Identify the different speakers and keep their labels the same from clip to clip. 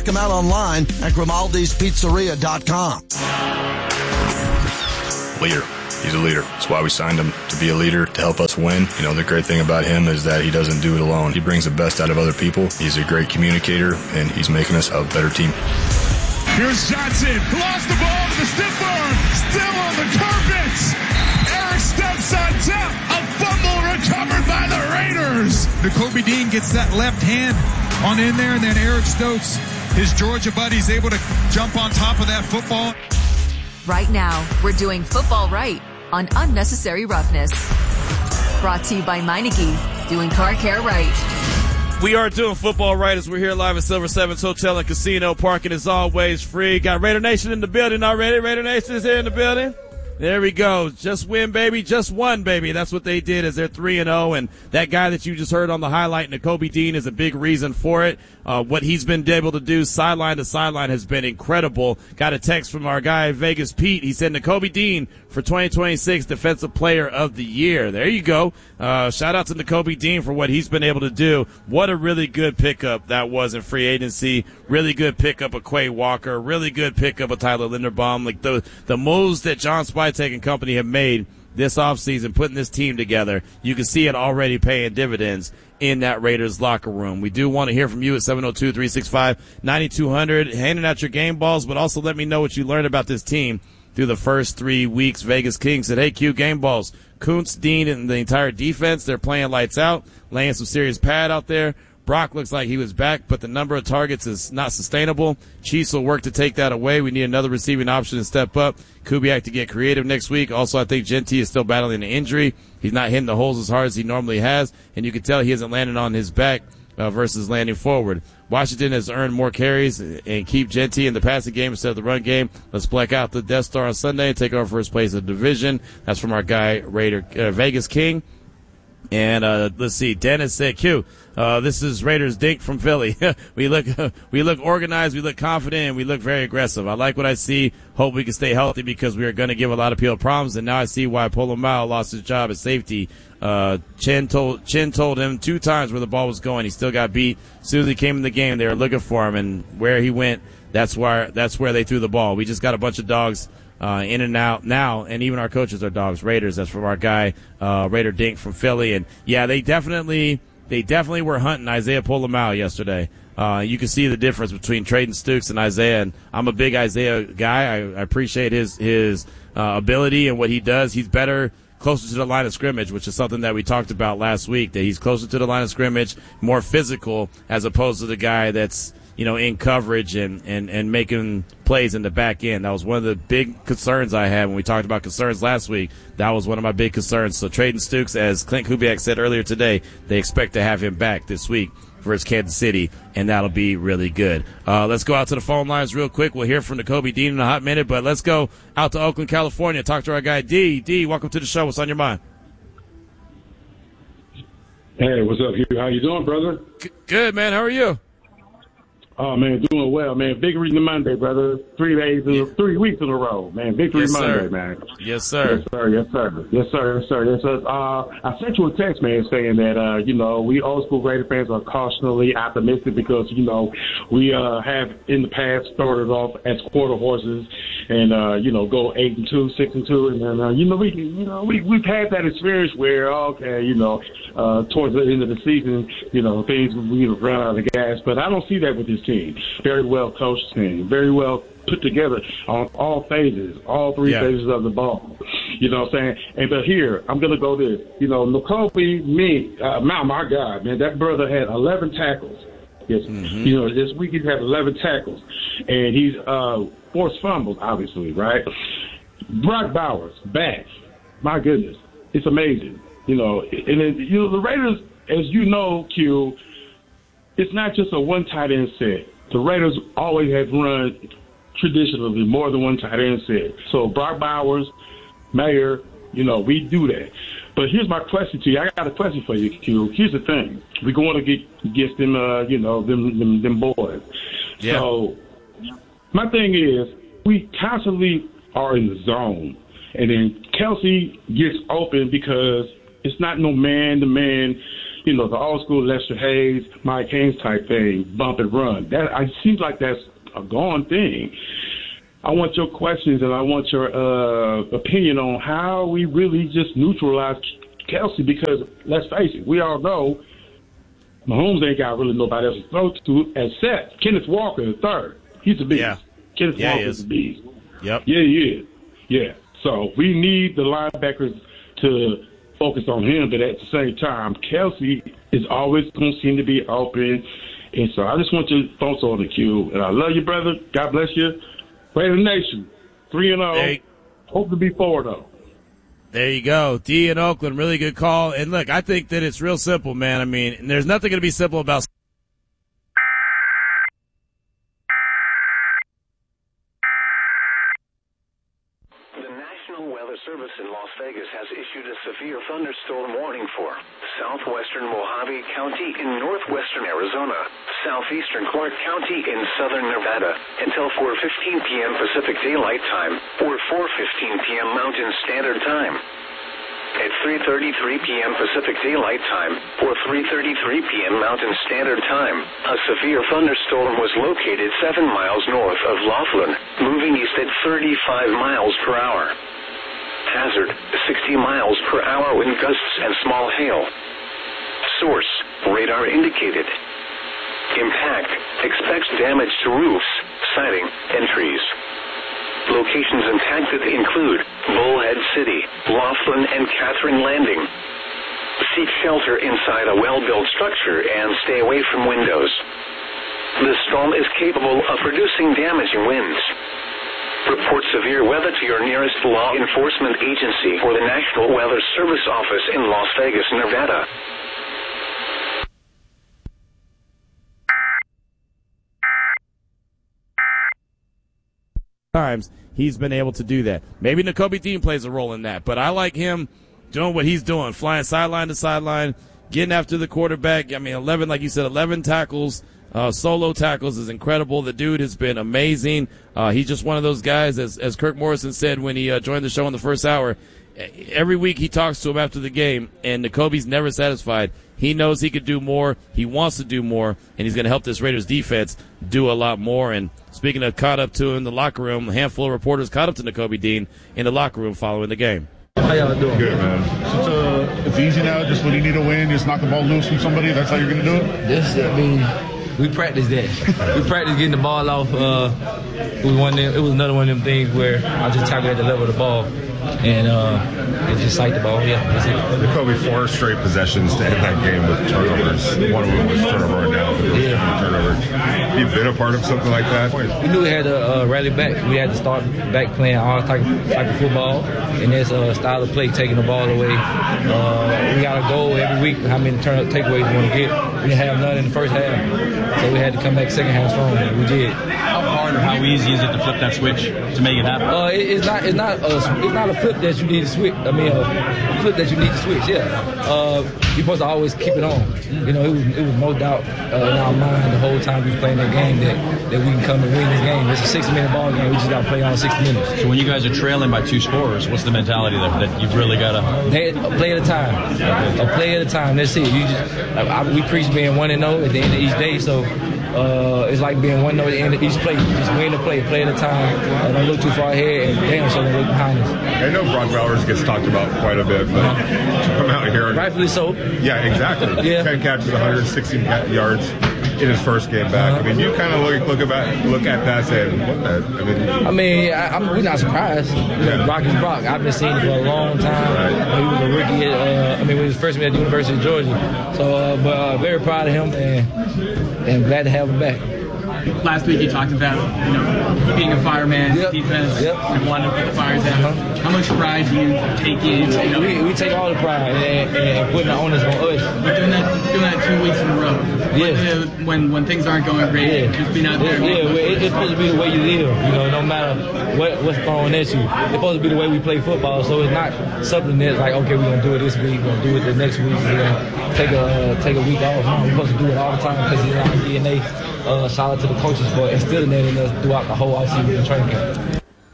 Speaker 1: them out online at Grimaldi'sPizzeria.com.
Speaker 2: Leader. He's a leader. That's why we signed him, to be a leader, to help us win. You know, the great thing about him is that he doesn't do it alone. He brings the best out of other people. He's a great communicator, and he's making us a better team.
Speaker 3: Here's Johnson. Lost the ball to the stiff arm. Still on the carpet. Eric Stokes on top. A fumble recovered by the Raiders.
Speaker 4: Nakobe Dean gets that left hand on in there, and then Eric Stokes, his Georgia buddy, is able to jump on top of that football.
Speaker 5: Right now, we're doing football right on Unnecessary Roughness. Brought to you by Meineke, doing car care right.
Speaker 6: We are doing football right as we're here live at Silver Sevens Hotel and Casino. Parking is always free. Got Raider Nation in the building already. Raider Nation is here in the building. There we go. Just win, baby. Just won, baby. That's what they did, as they're 3-0. And that guy that you just heard on the highlight, Nakobe Dean, is a big reason for it. What he's been able to do sideline to sideline has been incredible. Got a text from our guy, Vegas Pete. He said, Nakobe Dean for 2026 Defensive Player of the Year. There you go. Shout out to Nakobe Dean for what he's been able to do. What a really good pickup that was in free agency. Really good pickup of Quay Walker. Really good pickup of Tyler Linderbaum. Like the moves that John Spytek and company have made this offseason, putting this team together, you can see it already paying dividends in that Raiders locker room. We do want to hear from you at 702-365-9200, handing out your game balls, but also let me know what you learned about this team through the first 3 weeks. Vegas King said, hey, Q, game balls. Kuntz, Dean, and the entire defense, they're playing lights out, laying some serious pad out there. Brock looks like he was back, but the number of targets is not sustainable. Chiefs will work to take that away. We need another receiving option to step up. Kubiak to get creative next week. Also, I think Genty is still battling an injury. He's not hitting the holes as hard as he normally has, and you can tell he isn't landing on his back versus landing forward. Washington has earned more carries and keep Genty in the passing game instead of the run game. Let's black out the Death Star on Sunday and take over first place of the division. That's from our guy, Vegas King. And let's see, Dennis said, Q, this is Raiders Dink from Philly. we look organized, we look confident, and we look very aggressive. I like what I see. Hope we can stay healthy because we are going to give a lot of people problems. And now I see why Polo Mao lost his job at safety. Chin told him 2 times where the ball was going. He still got beat. As soon as he came in the game, they were looking for him, and where he went, that's where they threw the ball. We just got a bunch of dogs in and out now, and even our coaches are dogs. Raiders, that's from our guy, Raider Dink from Philly. And yeah, they definitely were hunting Isaiah Polamau yesterday. You can see the difference between Trayden Stukes and Isaiah, and I'm a big Isaiah guy. I appreciate his ability and what he does. He's better closer to the line of scrimmage, which is something that we talked about last week, that he's closer to the line of scrimmage, more physical, as opposed to the guy that's, in coverage and making plays in the back end. That was one of the big concerns I had when we talked about concerns last week. That was one of my big concerns. So Trayden Stukes, as Clint Kubiak said earlier today, they expect to have him back this week versus Kansas City, and that'll be really good. Let's go out to the phone lines real quick. We'll hear from Nakobe Dean in a hot minute, but let's go out to Oakland, California, talk to our guy, D. D, welcome to the show. What's on your mind?
Speaker 7: Hey, what's up, Hugh? How you doing, brother?
Speaker 6: Good, man. How are you?
Speaker 7: Oh, man, doing well, man. Victory Monday, brother. 3 weeks in a row, man. Victory Monday, man.
Speaker 6: Yes, sir.
Speaker 7: Yes, sir. Yes, sir. Yes, sir. Yes, sir. Yes, sir. I sent you a text, man, saying that, we old school Raider fans are cautiously optimistic because, we have in the past started off as quarter horses and, go 8-2, 6-2. And then, we've had that experience where, towards the end of the season, things we run out of gas. But I don't see that with this team. Very well coached team. Very well put together on all phases, all 3 phases of the ball. You know what I'm saying? But here, I'm going to go this. Nakobe, my God, man, that brother had 11 tackles. Yes. Mm-hmm. This week he's had 11 tackles. And he's forced fumbles, obviously, right? Brock Bowers, back. My goodness. It's amazing. And then, the Raiders, as you know, Q, it's not just a one tight end set. The Raiders always have run traditionally more than one tight end set. So Brock Bowers, Mayer, we do that. But here's my question to you. I got a question for you, Q. Here's the thing. We're going to get against them, them boys. Yeah. So my thing is, we constantly are in the zone. And then Kelsey gets open because it's not no man-to-man, you know, the old school Lester Hayes, Mike Haynes type thing, bump and run. That it seems like that's a gone thing. I want your questions and I want your opinion on how we really just neutralize Kelsey, because let's face it, we all know Mahomes ain't got really nobody else to throw to except Kenneth Walker the third. He's a beast.
Speaker 6: Yeah.
Speaker 7: Kenneth Walker's a beast.
Speaker 6: Yep.
Speaker 7: Yeah, he is. Yeah. So we need the linebackers to focus on him, but at the same time, Kelsey is always going to seem to be open. And so I just want your thoughts on the Q. And I love you, brother. God bless you. Raider Nation, 3-0. Hope to be 4-0.
Speaker 6: There you go. D in Oakland, really good call. And look, I think that it's real simple, man. I mean, there's nothing going to be simple about
Speaker 8: Service in Las Vegas has issued a severe thunderstorm warning for southwestern Mojave County in northwestern Arizona, southeastern Clark County in southern Nevada until 4:15 p.m. Pacific Daylight Time or 4:15 p.m. Mountain Standard Time. At 3:33 p.m. Pacific Daylight Time or 3:33 p.m. Mountain Standard Time, a severe thunderstorm was located 7 miles north of Laughlin, moving east at 35 miles per hour. Hazard, 60 miles per hour wind gusts and small hail. Source, radar indicated. Impact, expects damage to roofs, siding, and trees. Locations impacted include Bullhead City, Laughlin, and Catherine Landing. Seek shelter inside a well-built structure and stay away from windows. The storm is capable of producing damaging winds. Report severe weather to your nearest law enforcement agency or the National Weather Service office in Las Vegas, Nevada.
Speaker 6: Times he's been able to do that. Maybe Nakobe Dean plays a role in that, but I like him doing what he's doing, flying sideline to sideline, getting after the quarterback. I mean, 11, like you said, 11 tackles. Solo tackles is incredible. The dude has been amazing. He's just one of those guys, as Kirk Morrison said when he joined the show in the first hour. Every week he talks to him after the game, and Nakobe's never satisfied. He knows he could do more. He wants to do more, and he's going to help this Raiders defense do a lot more. And speaking of caught up to in the locker room, a handful of reporters caught up to Nakobe Dean in the locker room following the game.
Speaker 9: How y'all doing?
Speaker 3: Good, man. It's easy now. Just when you need a win, just knock the ball loose from somebody. That's how you're going to do it?
Speaker 9: We practiced that. We practiced getting the ball off. It was another one of them things where I just tackled at the level of the ball. And it just sight the ball. Yeah, that's it.
Speaker 10: Nakobe, 4 straight possessions to end that game with turnovers. One of them was turnover and down. Turnover. Have you been a part of something like that?
Speaker 9: We knew we had to rally back. We had to start back playing all type of football. And that's a style of play, taking the ball away. We got a goal every week, how many takeaways we want to get. We didn't have none in the first half. So we had to come back second half strong. We did.
Speaker 11: How hard or how easy is it to flip that switch to make it happen?
Speaker 9: It's not a flip that you need to switch. I mean, a flip that you need to switch. Yeah, you're supposed to always keep it on. You know, it was no doubt in our mind the whole time we was playing that game that we can come and win this game. It's a 60-minute ball game. We just got to play all 60 minutes.
Speaker 11: So when you guys are trailing by 2 scores, what's the mentality there that you've really got to?
Speaker 9: A play at a time. A play at a time. That's it. You just we preach being 1-0 at the end of each day. So. It's like being 1-0 at the end of each play. Just win the play at a time. Don't look too far ahead, and damn sure don't look behind us.
Speaker 10: I know Brock Bowers gets talked about quite a bit, but come out here.
Speaker 9: Rightfully so.
Speaker 10: Yeah, exactly. Yeah. 10 catches, 160 yards in his first game back. I mean, you kind of look at that saying, what the?
Speaker 9: We're not surprised. Brock is Brock. I've been seeing him for a long time. Right. He was a rookie when he was freshman at the University of Georgia. So, but very proud of him and glad to have him back.
Speaker 12: Last week you talked about, being a fireman, defense, and wanting to put the fires out. How much pride do you take in?
Speaker 9: We take all the pride and putting the onus on us.
Speaker 12: But doing that 2 weeks in a row.
Speaker 9: Yeah.
Speaker 12: When things aren't going great, just being out there.
Speaker 9: It's supposed to be the way you live. No matter what's thrown at you. It's supposed to be the way we play football. So it's not something that's like, okay, we're gonna do it this week, we're gonna do it the next week, we're gonna take a week off. No, we're supposed to do it all the time because it's in our DNA. Shout out to the coaches for instilling that in us throughout the whole offseason and training camp.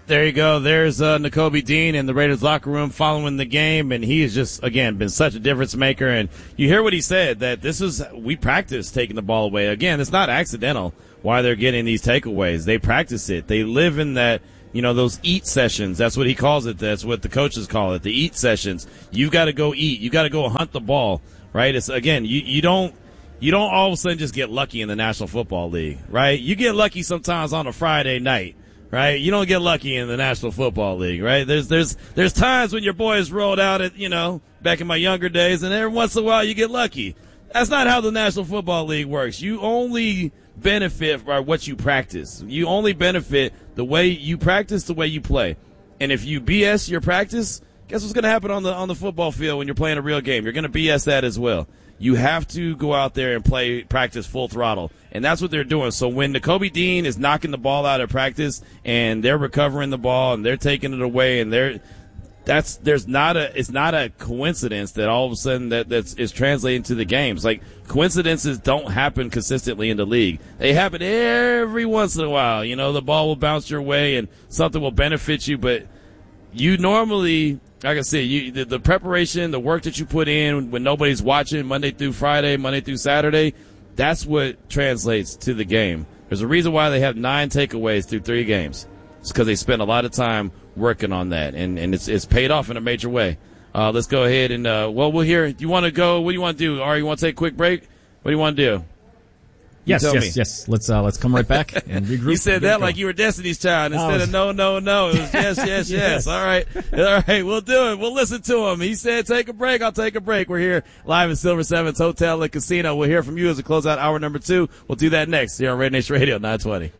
Speaker 6: There you go. There's Nakobe Dean in the Raiders locker room following the game, and he has just, again, been such a difference maker. And you hear what he said, that we practice taking the ball away. Again, it's not accidental why they're getting these takeaways. They practice it. They live in that, those eat sessions. That's what he calls it. That's what the coaches call it, the eat sessions. You've got to go eat. You got to go hunt the ball, right? It's, again, you don't all of a sudden just get lucky in the National Football League, right? You get lucky sometimes on a Friday night. Right? You don't get lucky in the National Football League, right? There's times when your boys rolled out at, back in my younger days, and every once in a while you get lucky. That's not how the National Football League works. You only benefit by what you practice. You only benefit the way you practice, the way you play. And if you BS your practice, guess what's going to happen on the football field when you're playing a real game? You're going to BS that as well. You have to go out there and practice full throttle. And that's what they're doing. So when Nakobe Dean is knocking the ball out of practice and they're recovering the ball and they're taking it away and it's not a coincidence that all of a sudden is translating to the games. Like, coincidences don't happen consistently in the league. They happen every once in a while. The ball will bounce your way and something will benefit you, but you normally, like I said, the preparation, the work that you put in when nobody's watching Monday through Friday, Monday through Saturday, that's what translates to the game. There's a reason why they have 9 takeaways through 3 games. It's because they spend a lot of time working on that, and it's paid off in a major way. Let's go ahead and, we'll hear. Do you want to go? What do you want to do? Ari, you want to take a quick break? What do you want to do?
Speaker 13: Yes. Let's come right back and regroup.
Speaker 6: You said that like you were Destiny's Child instead of no. It was yes. All right. We'll do it. We'll listen to him. He said, take a break. I'll take a break. We're here live at Silver Sevens Hotel and Casino. We'll hear from you as we close out hour number 2. We'll do that next here on Raider Nation Radio 920.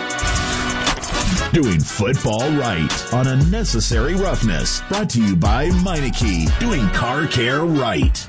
Speaker 14: Doing football right on Unnecessary Roughness. Brought to you by Meineke. Doing car care right.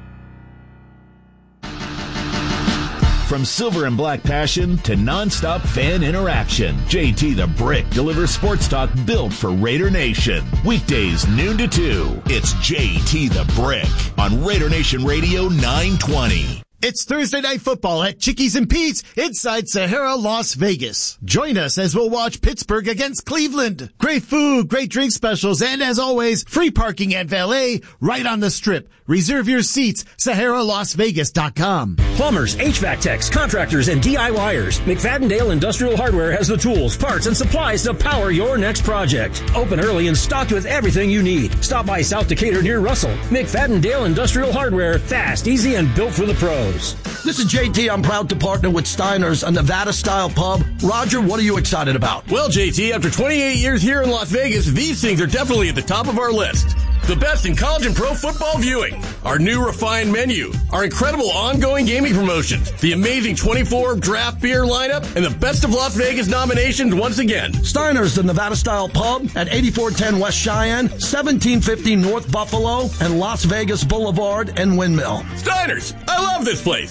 Speaker 14: From silver and black passion to nonstop fan interaction, JT the Brick delivers sports talk built for Raider Nation. Weekdays noon to 2. It's JT the Brick on Raider Nation Radio 920.
Speaker 1: It's Thursday Night Football at Chickies and Pete's inside Sahara, Las Vegas. Join us as we'll watch Pittsburgh against Cleveland. Great food, great drink specials, and as always, free parking at valet right on the Strip. Reserve your seats, SaharaLasVegas.com.
Speaker 15: Plumbers, HVAC techs, contractors, and DIYers. McFadden-Dale Industrial Hardware has the tools, parts, and supplies to power your next project. Open early and stocked with everything you need. Stop by South Decatur near Russell. McFadden-Dale Industrial Hardware. Fast, easy, and built for the pros.
Speaker 1: This is JT. I'm proud to partner with Steiner's, a Nevada-style pub. Roger, what are you excited about?
Speaker 16: Well, JT, after 28 years here in Las Vegas, these things are definitely at the top of our list. The best in college and pro football viewing, our new refined menu, our incredible ongoing gaming promotions, the amazing 24 draft beer lineup, and the Best of Las Vegas nominations once again.
Speaker 1: Steiner's, the Nevada-style pub at 8410 West Cheyenne, 1750 North Buffalo, and Las Vegas Boulevard and Windmill.
Speaker 16: Steiner's, I love this place.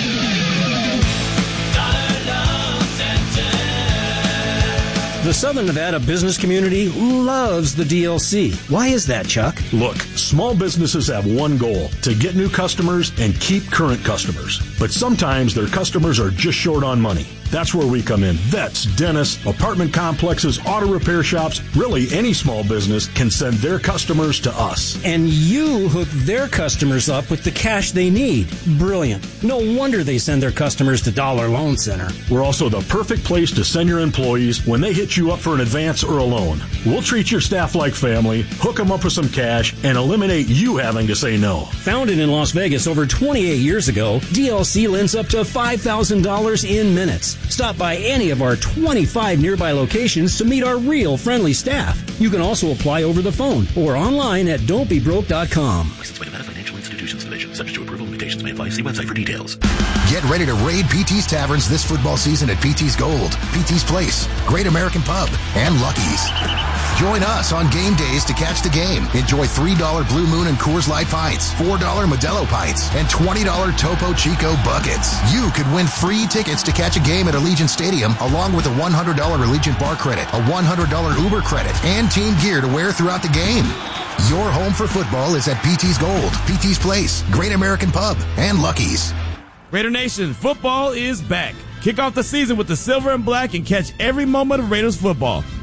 Speaker 15: The Southern Nevada business community loves the DLC. Why is that, Chuck?
Speaker 17: Look, small businesses have one goal, to get new customers and keep current customers. But sometimes their customers are just short on money. That's where we come in. Vets, dentists, apartment complexes, auto repair shops, really any small business can send their customers to us.
Speaker 15: And you hook their customers up with the cash they need. Brilliant. No wonder they send their customers to Dollar Loan Center.
Speaker 17: We're also the perfect place to send your employees when they hit you up for an advance or a loan. We'll treat your staff like family, hook them up with some cash, and eliminate you having to say no.
Speaker 15: Founded in Las Vegas over 28 years ago, DLC lends up to $5,000 in minutes. Stop by any of our 25 nearby locations to meet our real friendly staff. You can also apply over the phone or online at don'tbebroke.com.
Speaker 14: Licensed by Nevada Financial Institutions Division. Subject to approval. Limitations may apply. See website for details.
Speaker 18: Get ready to raid PT's Taverns this football season at PT's Gold, PT's Place, Great American Pub, and Lucky's. Join us on game days to catch the game. Enjoy $3 Blue Moon and Coors Light pints, $4 Modelo pints, and $20 Topo Chico buckets. You could win free tickets to catch a game at Allegiant Stadium, along with a $100 Allegiant bar credit, a $100 Uber credit, and team gear to wear throughout the game. Your home for football is at PT's Gold, PT's Place, Great American Pub, and Lucky's.
Speaker 6: Raider Nation, football is back. Kick off the season with the silver and black and catch every moment of Raiders football.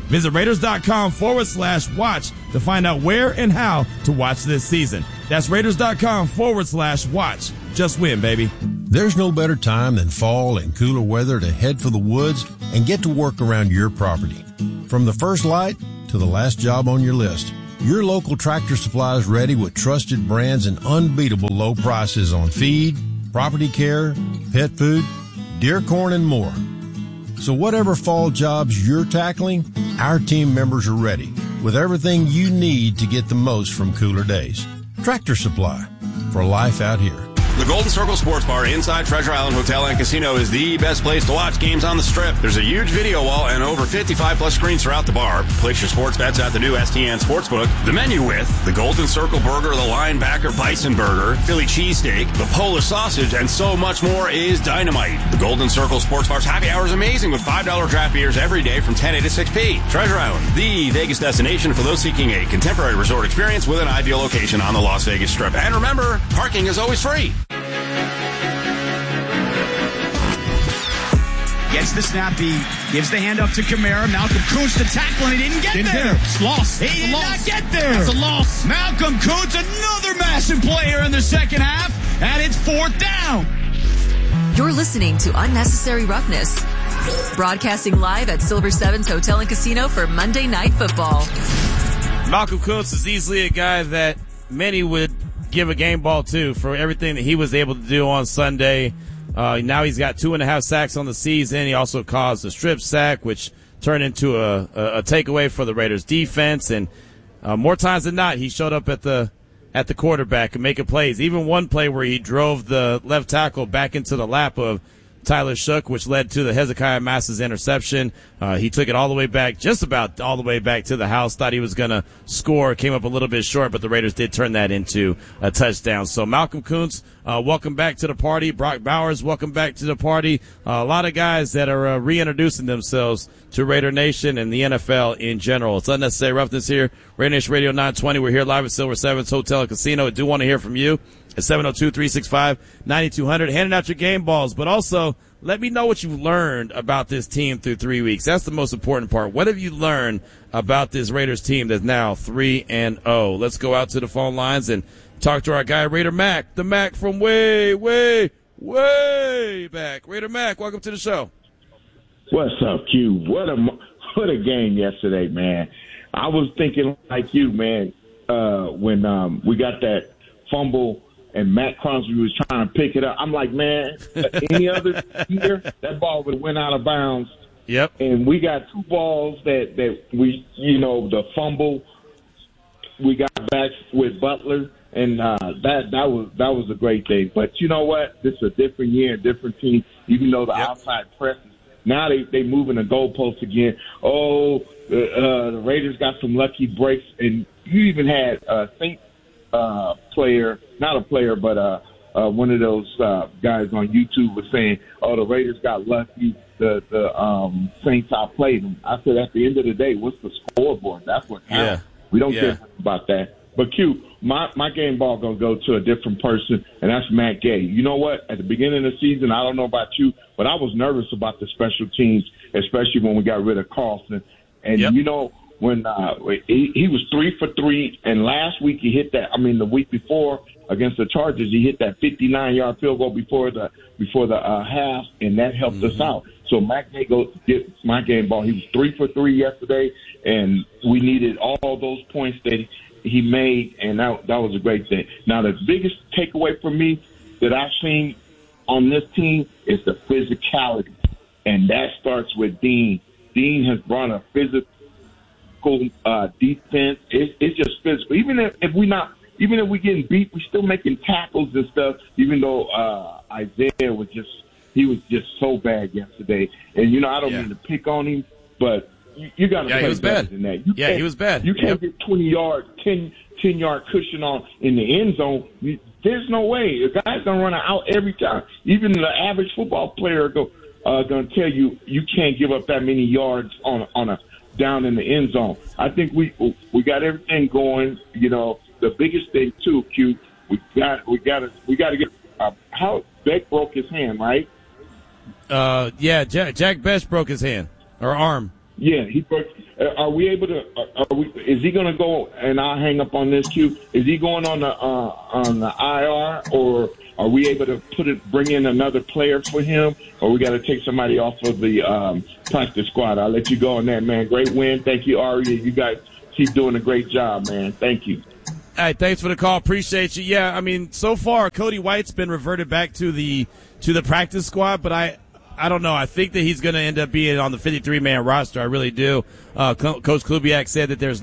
Speaker 6: Visit Raiders.com/watch to find out where and how to watch this season. That's Raiders.com/watch. Just win, baby.
Speaker 19: There's no better time than fall and cooler weather to head for the woods and get to work around your property. From the first light to the last job on your list, your local Tractor Supply is ready with trusted brands and unbeatable low prices on feed, property care, pet food, deer corn, and more. So whatever fall jobs you're tackling, our team members are ready with everything you need to get the most from cooler days. Tractor Supply, for life out here.
Speaker 20: The Golden Circle Sports Bar inside Treasure Island Hotel and Casino is the best place to watch games on the Strip. There's a huge video wall and over 55-plus screens throughout the bar. Place your sports bets at the new STN Sportsbook. The menu with the Golden Circle Burger, the Linebacker Bison Burger, Philly Cheesesteak, the Polish Sausage, and so much more is dynamite. The Golden Circle Sports Bar's happy hour is amazing with $5 draft beers every day from 10 a to 6 p. Treasure Island, the Vegas destination for those seeking a contemporary resort experience with an ideal location on the Las Vegas Strip. And remember, parking is always free.
Speaker 21: Gets the snap, he gives the hand up to Kamara. Malcolm Kuntz to tackle, and he didn't get there.
Speaker 3: It's lost.
Speaker 21: He did not get there.
Speaker 3: That's a loss.
Speaker 21: Malcolm Kuntz, another massive player in the second half, and it's 4th down.
Speaker 5: You're listening to Unnecessary Roughness, broadcasting live at Silver Sevens Hotel and Casino for Monday Night Football.
Speaker 6: Malcolm Kuntz is easily a guy that many would give a game ball to for everything that he was able to do on Sunday. Now he's got 2.5 sacks on the season. He also caused a strip sack, which turned into a takeaway for the Raiders defense. And more times than not, he showed up at the quarterback and making plays. Even one play where he drove the left tackle back into the lap of Tyler Shook, which led to the Hezekiah Mass's interception. He took it all the way back, just about all the way back to the house. Thought he was going to score, came up a little bit short, but the Raiders did turn that into a touchdown. So Malcolm Kuntz, welcome back to the party. Brock Bowers, welcome back to the party. A lot of guys that are reintroducing themselves to Raider Nation and the NFL in general. It's Unnecessary Roughness here, Raider Nation Radio 920. We're here live at Silver Sevens Hotel and Casino. I do want to hear from you. At 702-365-9200, handing out your game balls, but also let me know what you've learned about this team through 3 weeks. That's the most important part. What have you learned about this Raiders team that's now 3-0? Let's go out to the phone lines and talk to our guy, Raider Mac, the Mac from way back. Raider Mac, welcome to the show.
Speaker 22: What's up, Q? What a game yesterday, man. I was thinking like you, man, when we got that fumble and Matt Crosby was trying to pick it up. I'm like, man, any other year, that ball would have went out of bounds.
Speaker 6: Yep.
Speaker 22: And we got 2 balls that we, the fumble we got back with Butler, and that was a great thing. But you know what? This is a different year, a different team. Even though the outside press, now they moving the goalposts again. The Raiders got some lucky breaks, and you even had Saints player, not a player, but one of those guys on YouTube was saying, the Raiders got lucky, the Saints outplayed them. I said, at the end of the day, what's the scoreboard? That's what counts. We don't care about that. But Q, my game ball going to go to a different person, and that's Matt Gay. You know what? At the beginning of the season, I don't know about you, but I was nervous about the special teams, especially when we got rid of Carlson. And, when he was 3 for 3, and last week he hit that. I mean, the week before against the Chargers, he hit that 59-yard field goal before the half, and that helped us out. So Matt Gay gets my game ball. He was 3 for 3 yesterday, and we needed all those points that he made, and that was a great thing. Now, the biggest takeaway for me that I've seen on this team is the physicality, and that starts with Dean. Dean has brought a physical defense. It's just physical. Even if we getting beat, we still making tackles and stuff. Even though Isaiah was just so bad yesterday. And I don't mean to pick on him, but you got to play better than that.
Speaker 6: He was bad.
Speaker 22: You can't get 20 yards, 10-yard cushion on in the end zone. There's no way. The guy's gonna run out every time. Even the average football player gonna tell you can't give up that many yards on a down in the end zone. I think we got everything going. The biggest thing too, Q. We got to get how Beck broke his hand, right?
Speaker 6: Jack Bech broke his hand or arm.
Speaker 22: Yeah, he broke. Are we able to? Is he going to go? And I'll hang up on this Q. Is he going on the IR, or are we able to bring in another player for him, or we got to take somebody off of the practice squad? I'll let you go on that, man. Great win. Thank you, Ari. You guys keep doing a great job, man. Thank you.
Speaker 6: All right, thanks for the call. Appreciate you. Yeah, I mean, so far Cody White's been reverted back to the practice squad, but I don't know. I think that he's going to end up being on the 53-man roster. I really do. Coach Kubiak said that there's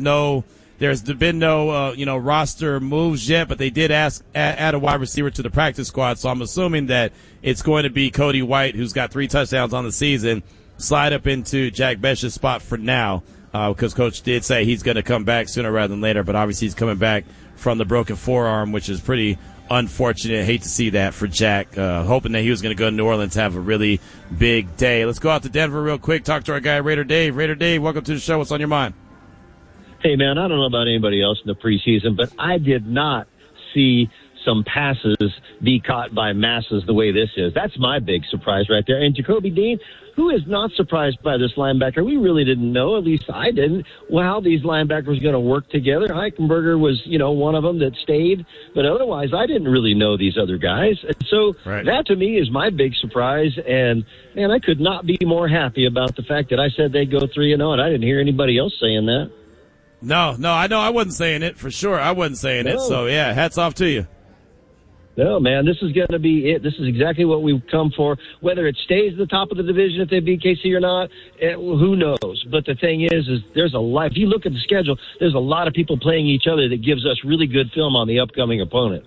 Speaker 6: been no roster moves yet, but they did add a wide receiver to the practice squad. So I'm assuming that it's going to be Cody White, who's got 3 touchdowns on the season, slide up into Jack Besh's spot for now, because Coach did say he's going to come back sooner rather than later. But obviously he's coming back from the broken forearm, which is pretty unfortunate. Hate to see that for Jack. Hoping that he was going to go to New Orleans, have a really big day. Let's go out to Denver real quick. Talk to our guy, Raider Dave. Raider Dave, welcome to the show. What's on your mind?
Speaker 2: Hey, man, I don't know about anybody else in the preseason, but I did not see some passes be caught by masses the way this is. That's my big surprise right there. And Jacoby Dean, who is not surprised by this linebacker? We really didn't know, at least I didn't, how these linebackers were going to work together. Eichenberger was, one of them that stayed, but otherwise I didn't really know these other guys. And so That to me is my big surprise. And, man, I could not be more happy about the fact that I said they'd go 3-0, and I didn't hear anybody else saying that.
Speaker 6: No, I know I wasn't saying it for sure. I wasn't saying it. So, yeah, hats off to you.
Speaker 2: No, man, this is going to be it. This is exactly what we've come for. Whether it stays at the top of the division if they beat KC or not, who knows? But the thing is there's a lot. If you look at the schedule, there's a lot of people playing each other that gives us really good film on the upcoming opponent.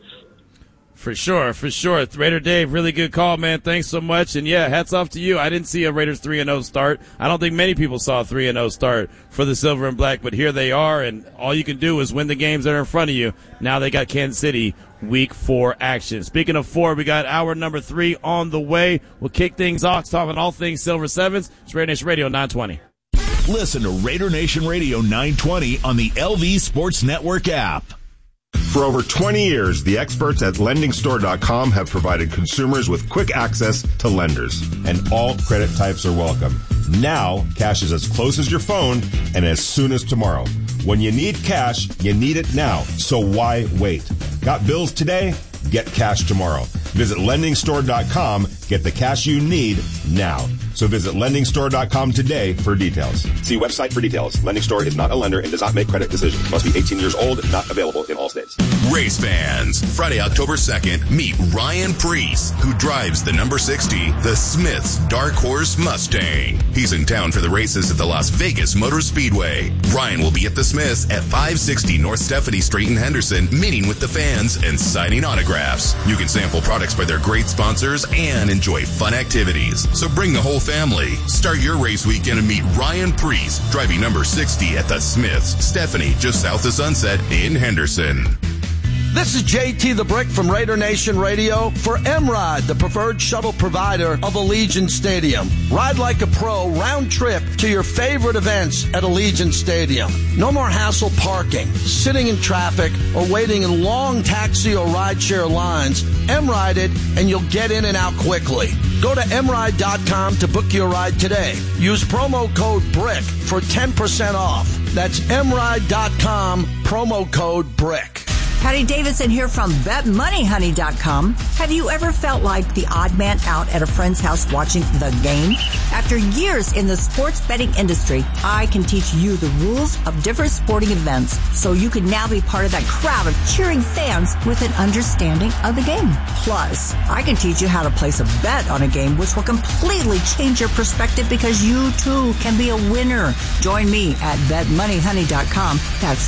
Speaker 6: For sure. Raider Dave, really good call, man. Thanks so much. And, yeah, hats off to you. I didn't see a Raiders 3-0 start. I don't think many people saw a 3-0 start for the Silver and Black, but here they are, and all you can do is win the games that are in front of you. Now they got Kansas City Week 4 action. Speaking of 4, we got hour number 3 on the way. We'll kick things off talking all things Silver Sevens. It's Raider Nation Radio 920.
Speaker 14: Listen to Raider Nation Radio 920 on the LV Sports Network app.
Speaker 10: For over 20 years, the experts at LendingStore.com have provided consumers with quick access to lenders. And all credit types are welcome. Now, cash is as close as your phone and as soon as tomorrow. When you need cash, you need it now. So why wait? Got bills today? Get cash tomorrow. Visit LendingStore.com. Get the cash you need now. So visit LendingStore.com today for details. See website for details. Lending Store is not a lender and does not make credit decisions. Must be 18 years old. Not available in all states.
Speaker 4: Race fans, Friday, October 2nd, meet Ryan Preece, who drives the number 60, the Smith's Dark Horse Mustang. He's in town for the races at the Las Vegas Motor Speedway. Ryan will be at the Smith's at 560 North Stephanie Street in Henderson, meeting with the fans and signing autographs. You can sample products by their great sponsors and enjoy fun activities. So bring the whole family. Start your race weekend and meet Ryan Preece, driving number 60 at the Smiths, Stephanie, just south of Sunset in Henderson.
Speaker 23: This is JT the Brick from Raider Nation Radio for M-Ride, the preferred shuttle provider of Allegiant Stadium. Ride like a pro round trip to your favorite events at Allegiant Stadium. No more hassle parking, sitting in traffic, or waiting in long taxi or rideshare lines. M-Ride it and you'll get in and out quickly. Go to mride.com to book your ride today. Use promo code BRICK for 10% off. That's mride.com, promo code BRICK.
Speaker 24: Patty Davidson here from BetMoneyHoney.com. Have you ever felt like the odd man out at a friend's house watching the game? After years in the sports betting industry, I can teach you the rules of different sporting events so you can now be part of that crowd of cheering fans with an understanding of the game. Plus, I can teach you how to place a bet on a game which will completely change your perspective because you too can be a winner. Join me at BetMoneyHoney.com. That's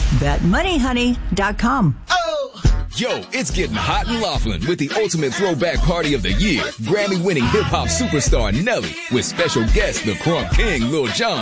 Speaker 24: BetMoneyHoney.com.
Speaker 25: Yo, it's getting hot in Laughlin with the ultimate throwback party of the year. Grammy-winning hip-hop superstar Nelly with special guest the Crunk King Lil Jon